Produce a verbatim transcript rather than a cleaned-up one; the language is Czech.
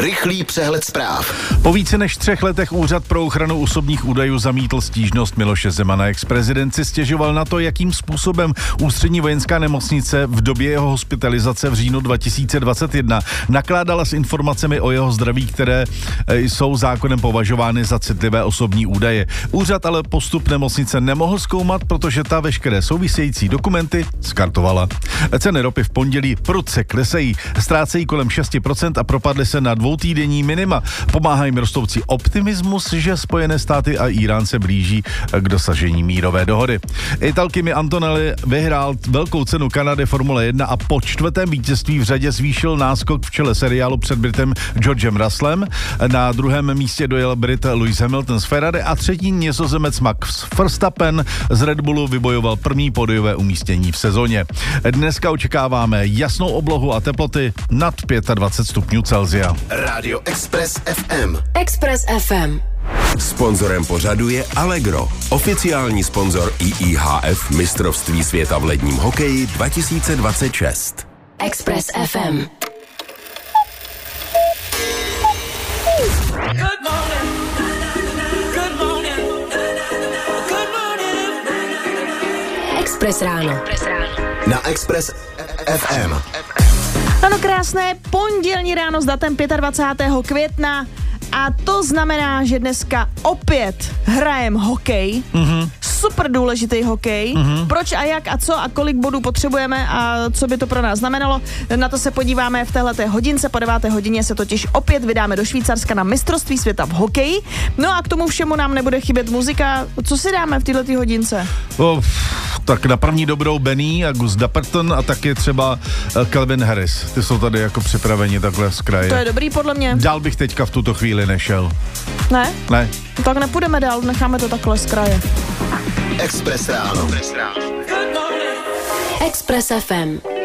Rychlý přehled zpráv. Po více než třech letech Úřad pro ochranu osobních údajů zamítl stížnost Miloše Zemana. Ex-prezident si stěžoval na to, jakým způsobem Ústřední vojenská nemocnice v době jeho hospitalizace v říjnu dva tisíce dvacet jedna nakládala s informacemi o jeho zdraví, které jsou zákonem považovány za citlivé osobní údaje. Úřad ale postup nemocnice nemohl zkoumat, protože ta veškeré související dokumenty skartovala. Ceny ropy v pondělí prudce klesají, ztrácejí kolem šest procent a propadly se na dvoutýdenní minima. Pomáhá jim rostoucí optimismus, že Spojené státy a Irán se blíží k dosažení mírové dohody. Ital Kimi Antonelli vyhrál velkou cenu Kanady Formule jedna a po čtvrtém vítězství v řadě zvýšil náskok v čele seriálu před Britem Georgem Russellem. Na druhém místě dojel Brit Lewis Hamilton z Ferrari a třetí Nizozemec Max Verstappen z Red Bullu vybojoval první pódiové umístění v sezóně. Dneska očekáváme jasnou oblohu a teploty nad dvacet pět stupňů Celsia. Radio Express ef em. Express ef em. Sponzorem pořadu je Allegro, oficiální sponzor I I H F mistrovství světa v ledním hokeji dva tisíce dvacet šest. Express ef em. Express ráno. Na Express ef em. Ano, krásné pondělní ráno s datem dvacátého pátého května a to znamená, že dneska opět hrajem hokej. Mm-hmm. Super důležitý hokej. Mm-hmm. Proč a jak a co a kolik bodů potřebujeme a co by to pro nás znamenalo, na to se podíváme v téhleté hodince. Po deváté hodině se totiž opět vydáme do Švýcarska na mistrovství světa v hokeji. No a k tomu všemu nám nebude chybět muzika. Co si dáme v této hodince? Oh, tak na první dobrou Benny a Gus Dapperton a taky třeba Calvin Harris. Ty jsou tady jako připraveni takhle z kraje. To je dobrý podle mě. Dál bych teďka v tuto chvíli nešel. Ne? Ne. Tak nepůjdeme dál, necháme to takhle z kraje. Express ráno. Express ef em.